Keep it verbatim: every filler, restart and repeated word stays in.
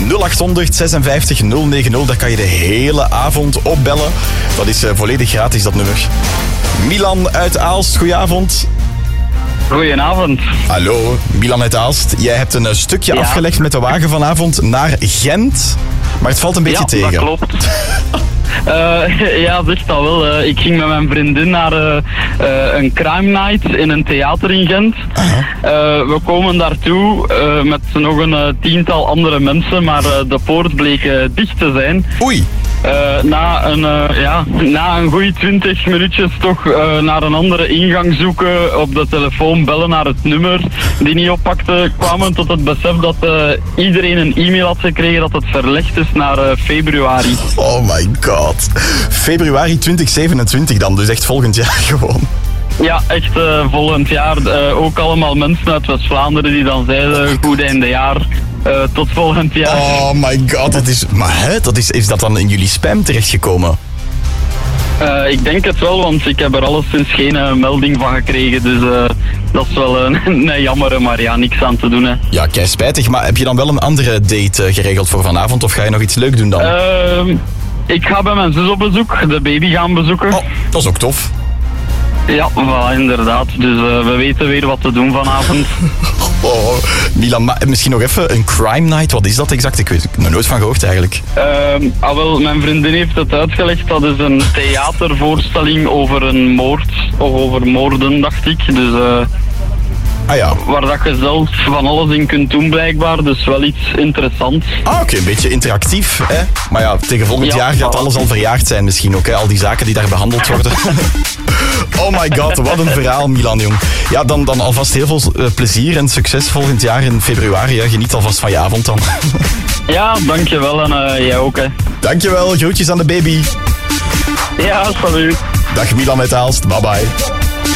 nul acht honderd zesenvijftig nul negentig. Daar kan je de hele avond opbellen. Dat is uh, volledig gratis, dat nummer. Milan uit Aalst, goedenavond. Goedenavond. Hallo, Milan uit Aalst. Jij hebt een uh, stukje ja. afgelegd met de wagen vanavond naar Gent. Maar het valt een beetje ja, tegen. Ja, dat klopt. Uh, ja, zeg dat wel. Uh, ik ging met mijn vriendin naar uh, uh, een crime night in een theater in Gent. Uh-huh. Uh, we komen daartoe uh, met nog een uh, tiental andere mensen, maar uh, de poort bleek uh, dicht te zijn. Oei. Uh, na een, uh, ja, na een goede twintig minuutjes toch uh, naar een andere ingang zoeken, op de telefoon bellen naar het nummer die niet oppakte, kwamen tot het besef dat uh, iedereen een e-mail had gekregen dat het verlegd is naar uh, februari. Oh my god. Februari twintig zevenentwintig dan, dus echt volgend jaar gewoon. Ja, echt uh, volgend jaar. Uh, ook allemaal mensen uit West-Vlaanderen die dan zeiden, goed einde jaar. Uh, tot volgend jaar. Oh my god, dat is, maar hè, dat is, is dat dan in jullie spam terechtgekomen? Uh, ik denk het wel, want ik heb er alleszins geen uh, melding van gekregen. Dus uh, dat is wel een, een jammer, maar ja, niks aan te doen. Hè. Ja, kei spijtig. Maar heb je dan wel een andere date uh, geregeld voor vanavond? Of ga je nog iets leuk doen dan? Uh, ik ga bij mijn zus op bezoek, de baby gaan bezoeken. Oh, dat is ook tof. Ja, voilà, inderdaad. Dus uh, we weten weer wat te doen vanavond. Oh, Milan, maar misschien nog even een crime night. Wat is dat exact? Ik weet er nog nooit van gehoord eigenlijk. Uh, ah, wel, mijn vriendin heeft het uitgelegd. Dat is een theatervoorstelling over een moord. Of over moorden, dacht ik. Dus... Uh, Ah ja. Waar dat je zelf van alles in kunt doen blijkbaar, dus wel iets interessants. Ah oké, okay, een beetje interactief, hè. Maar ja, tegen volgend ja, jaar gaat alles al verjaard zijn misschien ook, hè. Al die zaken die daar behandeld worden. Oh my god, wat een verhaal, Milan, jong. Ja, dan, dan alvast heel veel uh, plezier en succes volgend jaar in februari, hè. Geniet alvast van je avond dan. Ja, dankjewel en uh, jij ook, hè. Dankjewel, groetjes aan de baby. Ja, salut. Dag Milan uit Aalst, bye bye.